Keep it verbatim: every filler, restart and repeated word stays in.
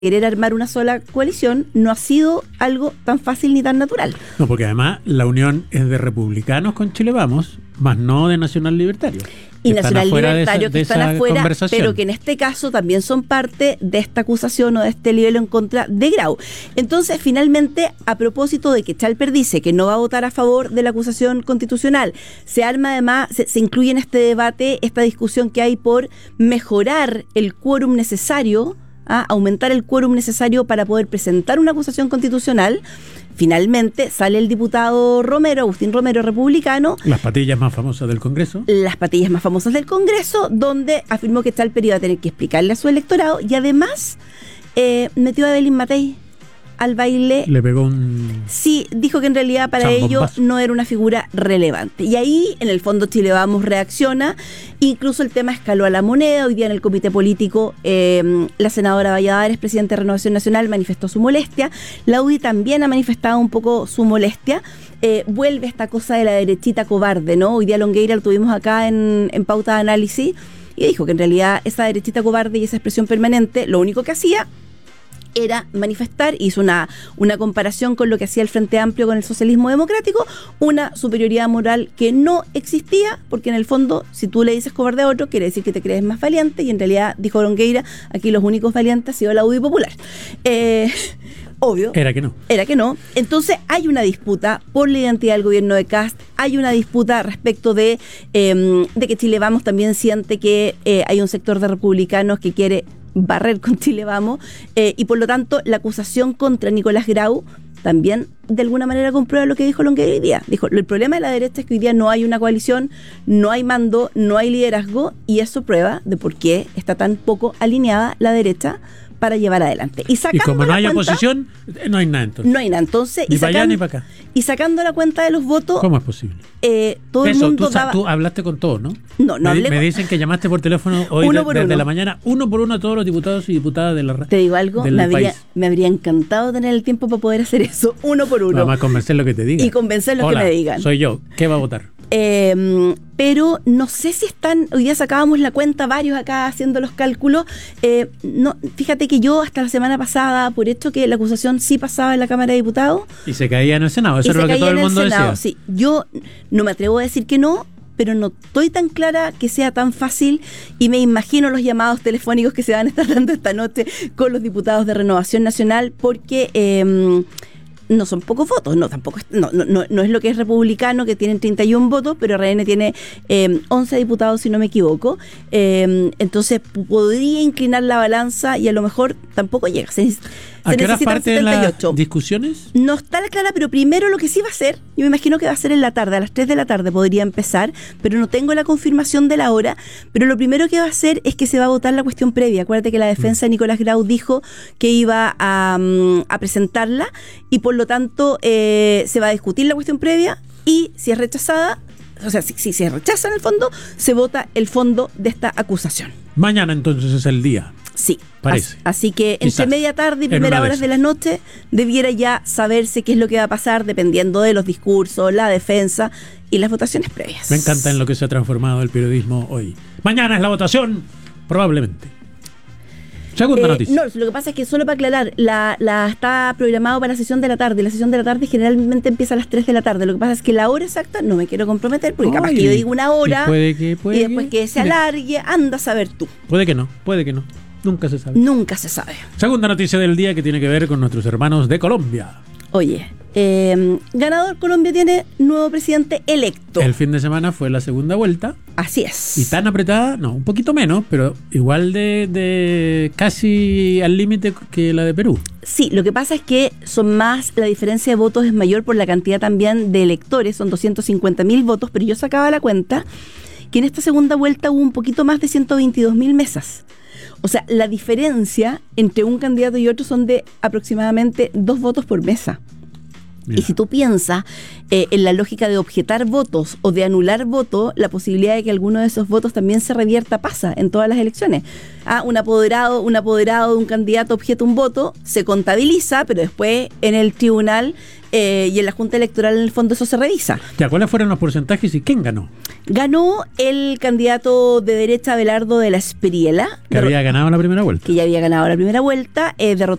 querer armar una sola coalición no ha sido algo tan fácil ni tan natural. No, porque además la unión es de republicanos con Chile Vamos, más no de Nacional Libertario. Y Nacional Libertario que están afuera, pero que en en este caso también son parte de esta acusación o de este libelo en contra de Grau. Entonces, finalmente, a propósito de que Chalper dice que no va a votar a favor de la acusación constitucional, se arma además, se, se incluye en este debate esta discusión que hay por mejorar el quórum necesario, ¿ah? aumentar el quórum necesario para poder presentar una acusación constitucional. Finalmente sale el diputado Romero, Agustín Romero, republicano. Las patillas más famosas del Congreso. Las patillas más famosas del Congreso, donde afirmó que Chalper iba a tener que explicarle a su electorado y además eh, metió a Evelyn Matei al baile. Le pegó un... Sí, dijo que en realidad para Chambombazo. ellos no era una figura relevante. Y ahí, en el fondo, Chile Vamos reacciona. Incluso el tema escaló a la moneda. Hoy día en el comité político, eh, la senadora Valladares, presidenta de Renovación Nacional, manifestó su molestia. La U D I también ha manifestado un poco su molestia. Eh, vuelve esta cosa de la derechita cobarde, ¿no? Hoy día Longueira lo tuvimos acá en, en pauta de análisis y dijo que en realidad esa derechita cobarde y esa expresión permanente, lo único que hacía era manifestar, hizo una, una comparación con lo que hacía el Frente Amplio con el socialismo democrático, una superioridad moral que no existía, porque en el fondo, si tú le dices cobarde a otro, quiere decir que te crees más valiente, y en realidad, dijo Longueira, aquí los únicos valientes ha sido la U D I Popular. Eh, obvio. Era que no. Era que no. Entonces hay una disputa por la identidad del gobierno de Kast, hay una disputa respecto de, eh, de que Chile Vamos también siente que eh, hay un sector de republicanos que quiere barrer con Chile Vamos, eh, y por lo tanto la acusación contra Nicolás Grau también de alguna manera comprueba lo que dijo Longueira hoy día. Dijo, el problema de la derecha es que hoy día no hay una coalición, no hay mando, no hay liderazgo, y eso prueba de por qué está tan poco alineada la derecha para llevar adelante. Y, y como no hay cuenta, oposición, no hay nada entonces. No hay nada. Entonces, ni y, para sacan, allá ni para acá. Y sacando la cuenta de los votos... ¿Cómo es posible? Eh, todo Eso, el mundo tú, daba... tú hablaste con todos, ¿no? No, no me, hablé me con... dicen que llamaste por teléfono hoy uno de, por desde uno. la mañana, uno por uno a todos los diputados y diputadas de la Te digo algo, del me habría, país. me habría encantado tener el tiempo para poder hacer eso, uno por uno. Vamos a convencer lo que te digan. Y convencer los Hola, que me digan. soy yo. ¿Qué va a votar? Eh, pero no sé si están, hoy día sacábamos la cuenta, varios acá haciendo los cálculos, eh, no, fíjate que yo hasta la semana pasada, por hecho que la acusación sí pasaba en la Cámara de Diputados. Y se caía en el Senado, eso es lo que todo el mundo Senado, decía. Sí, yo no me atrevo a decir que no, pero no estoy tan clara que sea tan fácil, y me imagino los llamados telefónicos que se van a estar dando esta noche con los diputados de Renovación Nacional, porque... Eh, no son pocos votos, no tampoco no, no, no, no es lo que es republicano, que tienen treinta y uno votos, pero R N tiene eh, once diputados, si no me equivoco. Eh, entonces p- podría inclinar la balanza y a lo mejor tampoco llega. Se, ¿A se qué hora necesitan parten setenta y las ocho. discusiones? No está la clara, pero primero lo que sí va a ser, yo me imagino que va a ser en la tarde, a las tres de la tarde podría empezar, pero no tengo la confirmación de la hora, pero lo primero que va a hacer es que se va a votar la cuestión previa. Acuérdate que la defensa de Nicolás Grau dijo que iba a, um, a presentarla, y por lo tanto eh, se va a discutir la cuestión previa, y si es rechazada, o sea, si, si se rechaza en el fondo, se vota el fondo de esta acusación. Mañana entonces es el día. Sí, parece. As, así que Quizás, entre media tarde y en primera una de horas de, esas. la noche debiera ya saberse qué es lo que va a pasar dependiendo de los discursos, la defensa y las votaciones previas. Me encanta en lo que se ha transformado el periodismo hoy. Mañana es la votación, probablemente. Segunda Eh, noticia. no, lo que pasa es que solo para aclarar, la, la está programado para la sesión de la tarde. La sesión de la tarde generalmente empieza a las tres de la tarde. Lo que pasa es que la hora exacta no me quiero comprometer, porque Ay, capaz que yo digo una hora y, puede que, puede y después que, que se alargue, anda a saber tú. Puede que no, puede que no. Nunca se sabe. Nunca se sabe. Segunda noticia del día que tiene que ver con nuestros hermanos de Colombia. Oye, eh, ganador, Colombia tiene nuevo presidente electo. El fin de semana fue la segunda vuelta. Así es. Y tan apretada, no, un poquito menos, pero igual de, de casi al límite que la de Perú. Sí, lo que pasa es que son más, la diferencia de votos es mayor por la cantidad también de electores, son doscientos cincuenta mil votos, pero yo sacaba la cuenta que en esta segunda vuelta hubo un poquito más de ciento veintidós mil mesas. O sea, la diferencia entre un candidato y otro son de aproximadamente dos votos por mesa. Mira. Y si tú piensas eh, en la lógica de objetar votos o de anular votos, la posibilidad de que alguno de esos votos también se revierta pasa en todas las elecciones. Ah, un apoderado, un apoderado de un candidato objeta un voto, se contabiliza, pero después en el tribunal eh, y en la Junta Electoral en el fondo eso se revisa. ¿Ya cuáles fueron los porcentajes y quién ganó? Ganó el candidato de derecha Abelardo de la Espriella, Que había ganado la primera vuelta. que ya había ganado la primera vuelta, eh, derrotó